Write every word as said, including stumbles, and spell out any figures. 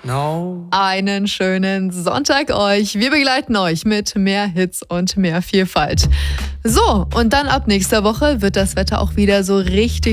No. Einen schönen Sonntag euch. Wir begleiten euch mit mehr Hits und mehr Vielfalt. So, und dann ab nächster Woche wird das Wetter auch wieder so richtig